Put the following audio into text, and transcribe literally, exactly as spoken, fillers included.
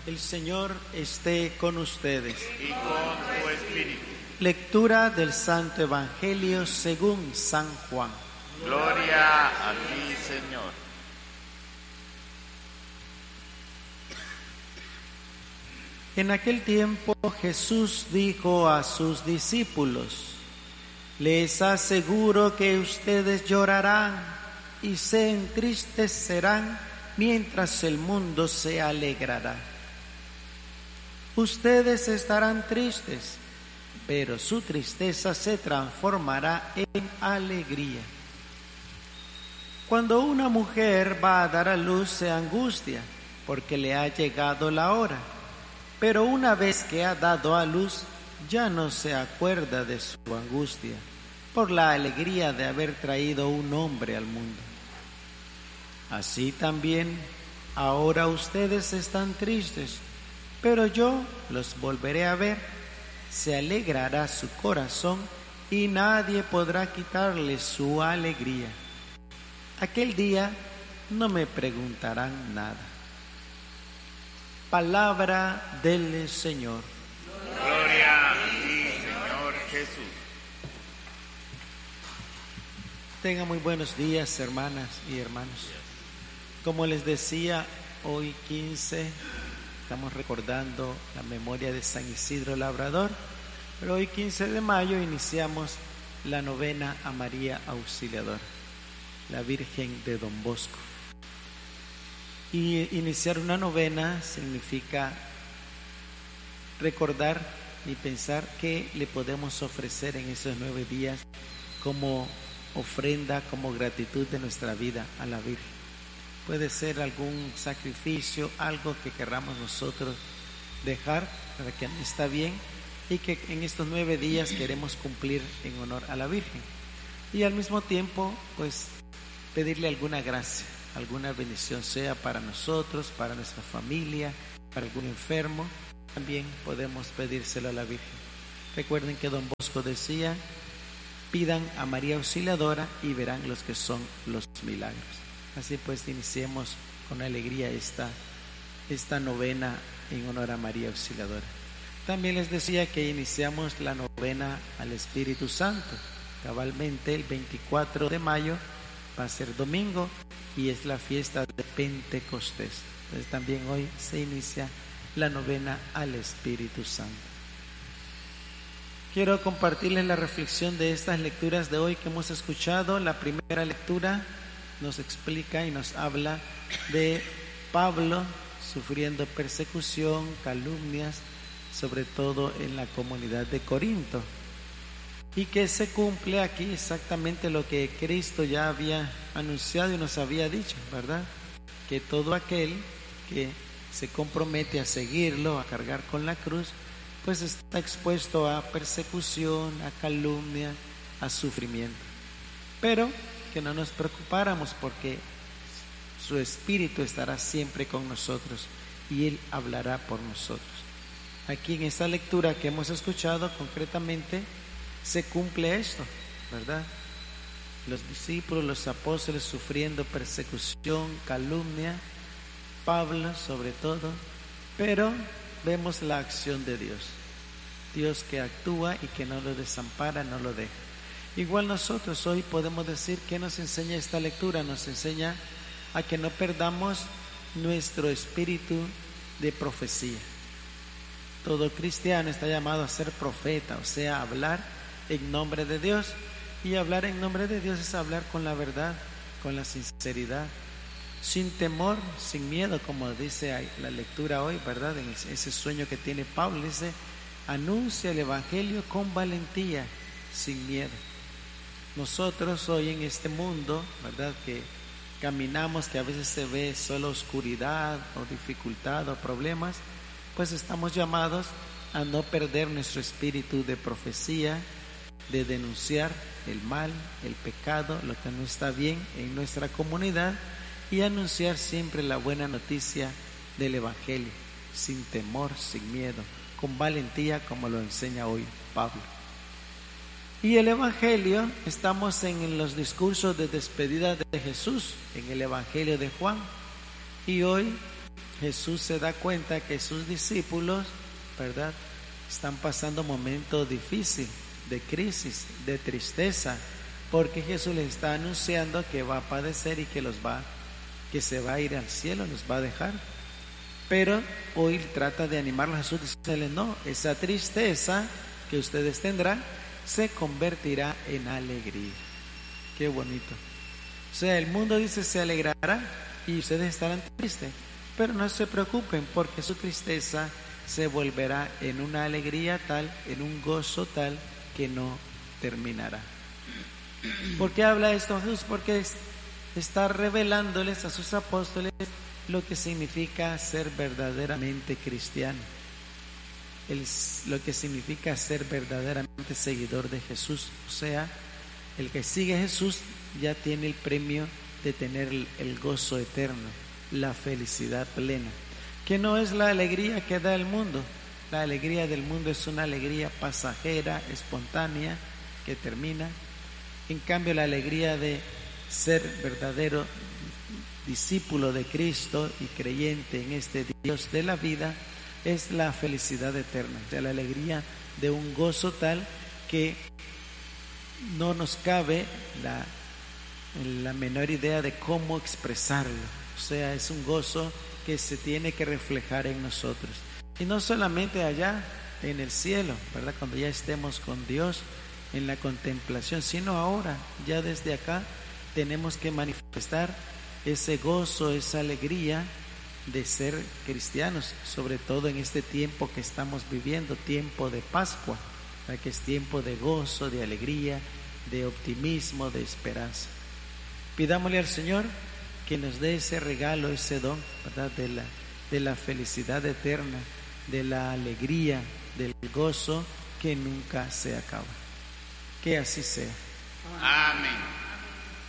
El Señor esté con ustedes. Y con tu espíritu. Lectura del Santo Evangelio según San Juan. Gloria a ti, Señor. En aquel tiempo Jesús dijo a sus discípulos: les aseguro que ustedes llorarán y se entristecerán mientras el mundo se alegrará. Ustedes estarán tristes, pero su tristeza se transformará en alegría. Cuando una mujer va a dar a luz se angustia porque le ha llegado la hora, pero una vez que ha dado a luz ya no se acuerda de su angustia por la alegría de haber traído un hombre al mundo. Así también ahora ustedes están tristes, pero yo los volveré a ver. Se alegrará su corazón y nadie podrá quitarle su alegría. Aquel día no me preguntarán nada. Palabra del Señor. Gloria a ti, Señor Jesús. Tengan muy buenos días, hermanas y hermanos. Como les decía, hoy quince, estamos recordando la memoria de San Isidro Labrador, pero hoy quince de mayo iniciamos la novena a María Auxiliadora, la Virgen de Don Bosco. Y iniciar una novena significa recordar y pensar qué le podemos ofrecer en esos nueve días como ofrenda, como gratitud de nuestra vida a la Virgen. Puede ser algún sacrificio, algo que querramos nosotros dejar para que está bien y que en estos nueve días queremos cumplir en honor a la Virgen. Y al mismo tiempo, pues, pedirle alguna gracia, alguna bendición, sea para nosotros, para nuestra familia, para algún enfermo. También podemos pedírselo a la Virgen. Recuerden que Don Bosco decía: pidan a María Auxiliadora y verán los que son los milagros. Así pues, iniciemos con alegría esta, esta novena en honor a María Auxiliadora. También les decía que iniciamos la novena al Espíritu Santo. Cabalmente el veinticuatro de mayo va a ser domingo y es la fiesta de Pentecostés. Entonces también hoy se inicia la novena al Espíritu Santo. Quiero compartirles la reflexión de estas lecturas de hoy que hemos escuchado. La primera lectura nos explica y nos habla de Pablo sufriendo persecución, calumnias, sobre todo en la comunidad de Corinto, y que se cumple aquí exactamente lo que Cristo ya había anunciado y nos había dicho, ¿verdad? Que todo aquel que se compromete a seguirlo, a cargar con la cruz, pues está expuesto a persecución, a calumnia, a sufrimiento. Pero que no nos preocupáramos, porque su Espíritu estará siempre con nosotros y Él hablará por nosotros. Aquí en esta lectura que hemos escuchado concretamente se cumple esto, ¿verdad? Los discípulos, los apóstoles sufriendo persecución, calumnia, Pablo sobre todo, pero vemos la acción de Dios. Dios que actúa y que no lo desampara, no lo deja. Igual nosotros hoy podemos decir que nos enseña esta lectura, nos enseña a que no perdamos nuestro espíritu de profecía. Todo cristiano está llamado a ser profeta, o sea, hablar en nombre de Dios. Y hablar en nombre de Dios es hablar con la verdad, con la sinceridad, sin temor, sin miedo, como dice la lectura hoy, ¿verdad? En ese sueño que tiene Pablo, dice: anuncia el Evangelio con valentía, sin miedo. Nosotros hoy en este mundo, ¿verdad?, que caminamos, que a veces se ve solo oscuridad o dificultad o problemas, pues estamos llamados a no perder nuestro espíritu de profecía, de denunciar el mal, el pecado, lo que no está bien en nuestra comunidad, y anunciar siempre la buena noticia del Evangelio, sin temor, sin miedo, con valentía, como lo enseña hoy Pablo. Y el Evangelio, estamos en los discursos de despedida de Jesús, en el Evangelio de Juan, y hoy Jesús se da cuenta que sus discípulos, ¿verdad?, están pasando momentos difíciles, de crisis, de tristeza, porque Jesús les está anunciando que va a padecer y que los va, que se va a ir al cielo, los va a dejar. Pero hoy trata de animarlos a Jesús, diciéndoles: no, esa tristeza que ustedes tendrán se convertirá en alegría. Qué bonito. O sea, el mundo dice se alegrará y ustedes estarán tristes, pero no se preocupen, porque su tristeza se volverá en una alegría tal, en un gozo tal que no terminará. ¿Por qué habla esto Jesús? Porque está revelándoles a sus apóstoles lo que significa ser verdaderamente cristiano, el, lo que significa ser verdaderamente seguidor de Jesús. O sea, el que sigue a Jesús ya tiene el premio de tener el, el gozo eterno, la felicidad plena, que no es la alegría que da el mundo. La alegría del mundo es una alegría pasajera, espontánea, que termina. En cambio, la alegría de ser verdadero discípulo de Cristo y creyente en este Dios de la vida es la felicidad eterna, de la alegría de un gozo tal que no nos cabe la, la menor idea de cómo expresarlo. O sea, es un gozo que se tiene que reflejar en nosotros, y no solamente allá en el cielo, ¿verdad?, cuando ya estemos con Dios en la contemplación, sino ahora, ya desde acá tenemos que manifestar ese gozo, esa alegría de ser cristianos, sobre todo en este tiempo que estamos viviendo, tiempo de Pascua, ¿verdad?, que es tiempo de gozo, de alegría, de optimismo, de esperanza. Pidámosle al Señor que nos dé ese regalo, ese don, ¿verdad?, de la, de la felicidad eterna, de la alegría, del gozo que nunca se acaba. Que así sea. Amén.